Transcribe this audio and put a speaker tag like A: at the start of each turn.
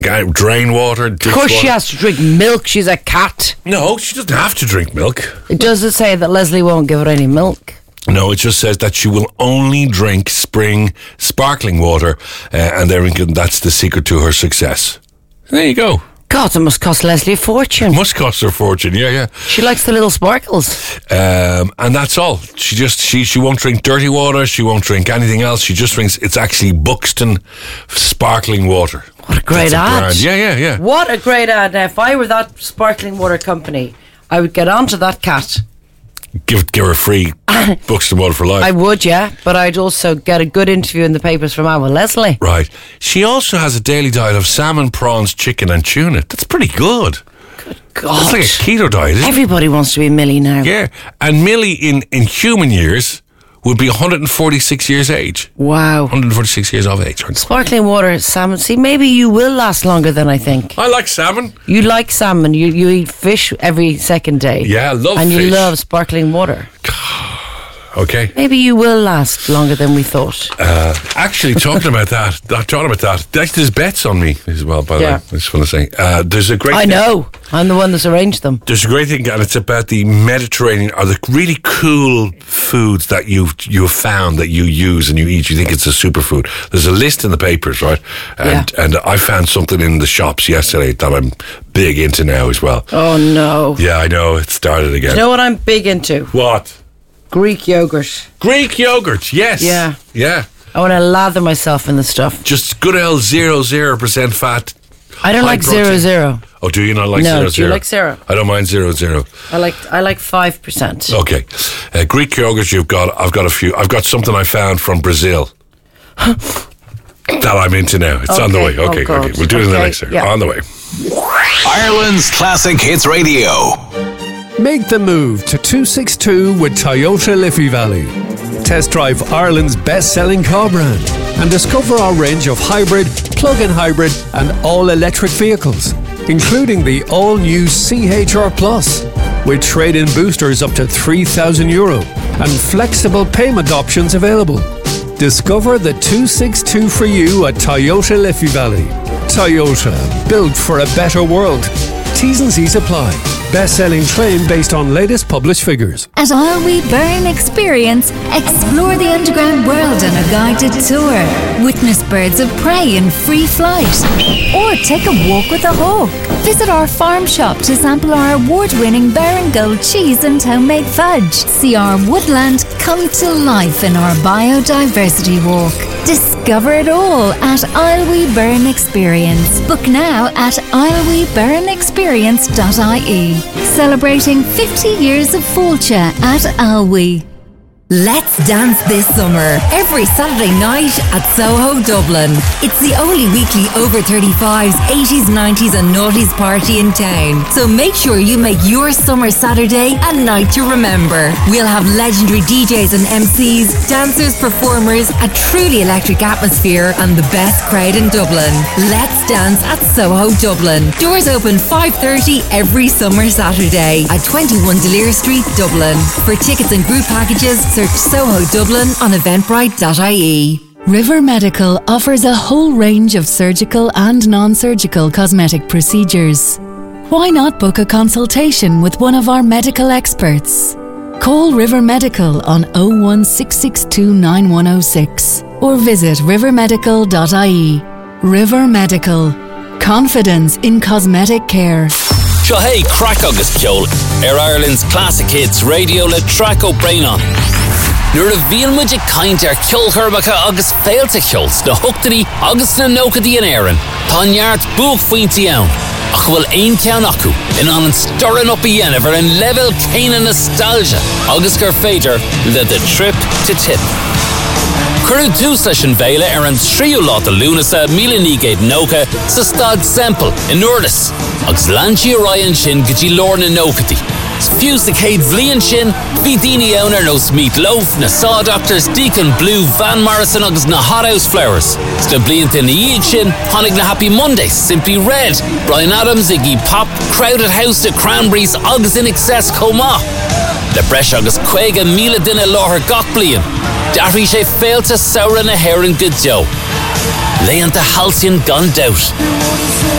A: Drain water.
B: Of course she has to drink milk. She's a cat.
A: No, she doesn't have to drink milk.
B: Does it say that Leslie won't give her any milk?
A: No, it just says that she will only drink spring sparkling water, and that's the secret to her success. There you go.
B: God, it must cost Leslie a fortune.
A: It must cost her a fortune, yeah.
B: She likes the little sparkles.
A: And that's all. She won't drink dirty water. She won't drink anything else. She just drinks, it's actually Buxton sparkling water.
B: What a great ad.
A: Yeah.
B: What a great ad. Now, if I were that sparkling water company, I would get onto that cat.
A: Give her a free Buxton water for life.
B: I would, yeah, but I'd also get a good interview in the papers from our Leslie.
A: Right. She also has a daily diet of salmon, prawns, chicken and tuna. That's pretty good.
B: Good God.
A: That's like a keto diet, isn't it?
B: Everybody wants to be Millie now.
A: Yeah. And Millie in human years would be 146 years age.
B: Wow.
A: 146 years of age.
B: Sparkling water, salmon. See, maybe you will last longer than I think.
A: I like salmon.
B: You like salmon. You eat fish every second day.
A: Yeah, I love
B: and
A: fish.
B: And you love sparkling water.
A: Okay.
B: Maybe you will last longer than we thought.
A: Actually, talking about that, there's bets on me as well, by the way. I just want to say. There's a great
B: I know. I'm the one that's arranged them.
A: There's a great thing, and it's about the Mediterranean, or the really cool foods that you have found that you use and you eat. You think it's a superfood. There's a list in the papers, right? And I found something in the shops yesterday that I'm big into now as well.
B: Oh, no.
A: Yeah, I know. It started again.
B: Do you know what I'm big into?
A: What?
B: Greek yogurt.
A: Greek yogurt, yes. Yeah.
B: I want to lather myself in the stuff.
A: Just good old 0% fat.
B: I don't like
A: protein.
B: 0.
A: Oh, do you not like 0?
B: No, do you like 0?
A: I don't mind 0.
B: I like 5%.
A: Okay. Greek yogurt, I've got a few. I've got something I found from Brazil that I'm into now. It's on the way. Okay. We'll do it in the next year. On the way.
C: Ireland's Classic Hits Radio.
D: Make the move to 262 with Toyota Liffey Valley. Test drive Ireland's best-selling car brand and discover our range of hybrid, plug-in hybrid and all-electric vehicles, including the all-new CHR Plus, with trade-in boosters up to €3,000 and flexible payment options available. Discover the 262 for you at Toyota Liffey Valley. Toyota, built for a better world. T's and C's apply. Best-selling claim based on latest published figures.
E: At Isleweed Burn Experience, explore the underground world on a guided tour. Witness birds of prey in free flight. Or take a walk with a hawk. Visit our farm shop to sample our award-winning Baron Gold cheese and homemade fudge. See our woodland come to life in our biodiversity walk. Discover it all at Isleweed Burn Experience. Book now at isleweedburnexperience.ie. Celebrating 50 years of Fáilte at Alwee.
F: Let's dance this summer, every Saturday night at Soho, Dublin. It's the only weekly over 35s, 80s, 90s and noughties party in town. So make sure you make your summer Saturday a night to remember. We'll have legendary DJs and MCs, dancers, performers, a truly electric atmosphere and the best crowd in Dublin. Let's dance at Soho, Dublin. Doors open 5:30 every summer Saturday at 21 D'Lear Street, Dublin. For tickets and group packages, search Soho Dublin on eventbrite.ie.
E: River Medical offers a whole range of surgical and non-surgical cosmetic procedures. Why not book a consultation with one of our medical experts? Call River Medical on 01662 9106 or visit rivermedical.ie. River Medical. Confidence in cosmetic care.
G: Seo hey, crack agus ceol Ireland's Classic Hits Radio le Traco Brainon. Nuair a bhíonn muid ag caint ceolchuirmeacha agus féilte ceols na hoachtaí agus na nóchadaí an éireann. Tá neart buach faointí ann. Ach bhfuil aon ceann acu in an storan up a dhéanamh ar an level céine nostalgia agus gur féidir le the trip to tip. Currú dús leis an bhéile ar an tríú lá de lúnasa 1990 sa Stad Semple in Urdas agus lantí Ryan sin go dtí lór na nóchadaí. Fuse the cade bhliain sin, bhí daoine ann ar nos Meat Loaf, na Saw Doctors, Deacon Blue, Van Morrison agus na Hot House Flowers. Sta blianta na iad sin, tháinig na Happy Mondays, Simply Red, Bryan Adams, Iggy Pop, Crowded House, the Cranberries agus In Excess Coma. Le breis agus 50,000 duine láthair gach bliain. D'arraigh sé féilte saoire na hÉireann go deo. Léanta halcyon gone doubt.